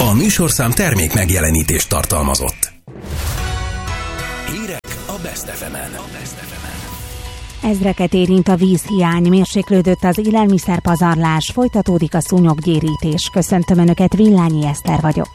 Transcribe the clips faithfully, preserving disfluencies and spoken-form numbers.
A műsorszám termék megjelenítést tartalmazott. Hírek a Best ef emen. Ezreket érint a vízhiány, mérséklődött az élelmiszerpazarlás, folytatódik a szúnyoggyérítés. Köszöntöm Önöket, Villányi Eszter vagyok.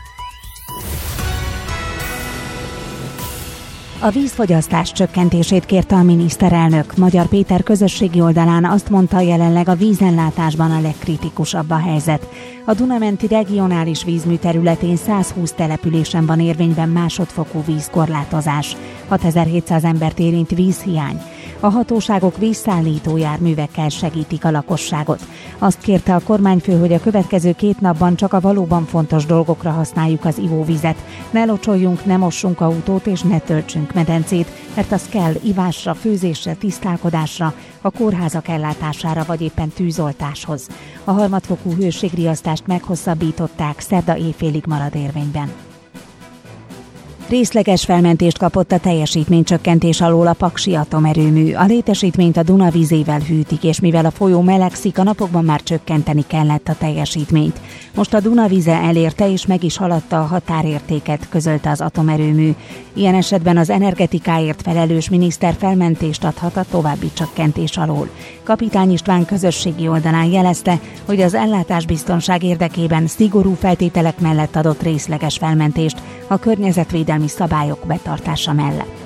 A vízfogyasztás csökkentését kérte a miniszterelnök. Magyar Péter közösségi oldalán azt mondta, jelenleg a vízellátásban a legkritikusabb a helyzet. A Duna-menti regionális vízmű területén százhúsz településen van érvényben másodfokú vízkorlátozás. hatezer-hétszáz embert érint vízhiány. A hatóságok vízszállító járművekkel segítik a lakosságot. Azt kérte a kormányfő, hogy a következő két napban csak a valóban fontos dolgokra használjuk az ivóvizet. Ne locsoljunk, ne mossunk autót és ne töltsünk medencét, mert az kell ivásra, főzésre, tisztálkodásra, a kórházak ellátására vagy éppen tűzoltáshoz. A harmadfokú hőségriasztást meghosszabbították, szerda éjfélig marad érvényben. Részleges felmentést kapott a teljesítménycsökkentés alól a Paksi atomerőmű. A létesítményt a Duna vízével hűtik, és mivel a folyó melegszik, a napokban már csökkenteni kellett a teljesítményt. Most a Duna víze elérte és meg is haladta a határértéket, közölte az atomerőmű. Ilyen esetben az energetikáért felelős miniszter felmentést adhat a további csökkentés alól. Kapitány István közösségi oldalán jelezte, hogy az ellátásbiztonság érdekében szigorú feltételek mellett adott részleges felmentést a környezetvédelmi szabályok betartása mellett.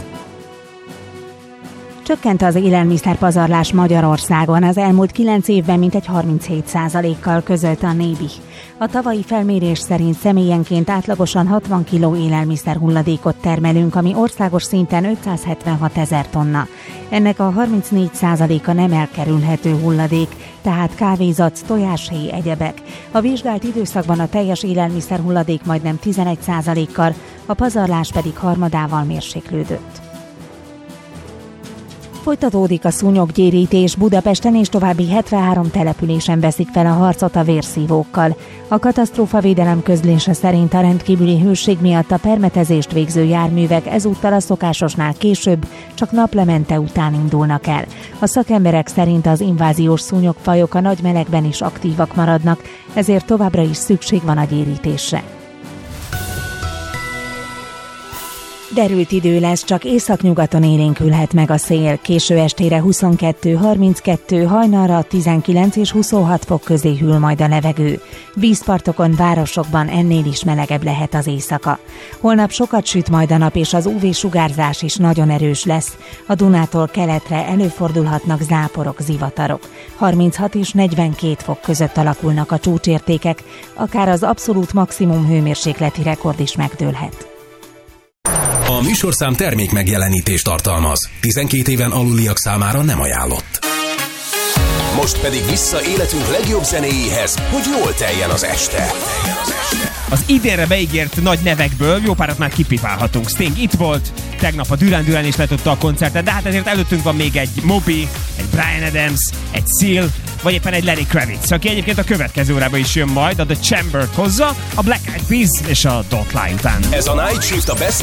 Csökkent az élelmiszerpazarlás Magyarországon, az elmúlt kilenc évben mintegy harminchét százalékkal, közölte a Nébih. A tavalyi felmérés szerint személyenként átlagosan hatvan kiló élelmiszer hulladékot termelünk, ami országos szinten ötszázhetvenhat ezer tonna. Ennek a harmincnégy százaléka nem elkerülhető hulladék, tehát kávézac, tojáshéj, egyebek. A vizsgált időszakban a teljes élelmiszer hulladék majdnem tizenegy százalékkal, a pazarlás pedig harmadával mérséklődött. Folytatódik a szúnyoggyérítés, Budapesten és további hetvenhárom településen veszik fel a harcot a vérszívókkal. A katasztrófavédelem közlése szerint a rendkívüli hőség miatt a permetezést végző járművek ezúttal a szokásosnál később, csak naplemente után indulnak el. A szakemberek szerint az inváziós szúnyogfajok a nagy melegben is aktívak maradnak, ezért továbbra is szükség van a gyérítésre. Derült idő lesz, csak északnyugaton élénkülhet meg a szél. Késő estére huszonkettő harminckettő, hajnalra tizenkilenc és huszonhat fok közé hűl majd a levegő. Vízpartokon, városokban ennél is melegebb lehet az éjszaka. Holnap sokat süt majd a nap, és az ú vé-sugárzás is nagyon erős lesz. A Dunától keletre előfordulhatnak záporok, zivatarok. harminchat és negyvenkét fok között alakulnak a csúcsértékek, akár az abszolút maximum hőmérsékleti rekord is megdőlhet. A műsorszám termék megjelenítést tartalmaz. tizenkét éven aluliak számára nem ajánlott. Most pedig vissza életünk legjobb zenéjéhez, hogy jól teljen az este. Az idénre beígért nagy nevekből jó párat már kipipálhatunk. Sting itt volt, tegnap a Duran Duran is letudta a koncertet, de hát ezért előttünk van még egy Moby, egy Bryan Adams, egy Seal, vagy éppen egy Lenny Kravitz, aki egyébként a következő órában is jön majd, a The Chamber-t hozza, a Black Eyed Peas és a Don't Lie után. Ez a Night Shift a Best